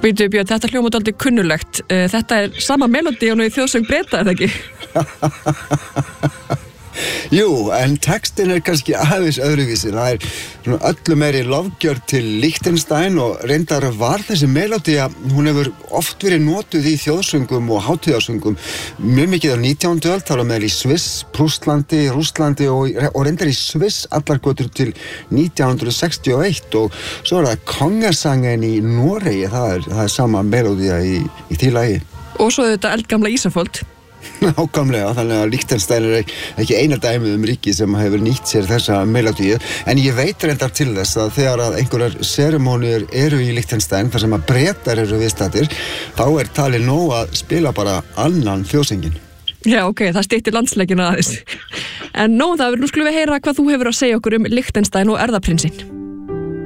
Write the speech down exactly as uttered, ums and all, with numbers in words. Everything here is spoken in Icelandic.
Býtu Björn, þetta hljómar dálítið kunnulegt. Þetta er sama melódí og í þjóðsöng Breta, er það ekki? Jú, en textin er kannski aðeins öðruvísi. Það er svona öllu meiri lofgjörð til Liechtenstein og reyndar var þessi melódía, hún hefur oft verið notuð í þjóðsöngum og hátíðarsöngum mjög mikið á nítjándu öld, þar á meðal í Sviss, Prússlandi, Rússlandi og, og reyndar í Sviss allar götur til nítján hundruð sextíu og eitt og svo er það kongasangen í Noregi, það er, það er sama melódía í, í því lagi. Og svo þetta eldgamla Ísafold. Nákvæmlega, þannig að Liechtenstein er ekki eina dæmið um ríki sem hefur nýtt sér þessa melódíu, en ég veit reyndar til þess að þegar að einhverjar seremóníur eru í Liechtenstein, þar sem að Bretar eru viðstaddir, þá er talið nóg að spila bara annan þjóðsönginn. Já, ok, það styttir landsleikina aðeins. En nóg það, nú skulum við heyra hvað þú hefur að segja okkur um Liechtenstein og erfðaprinsinn.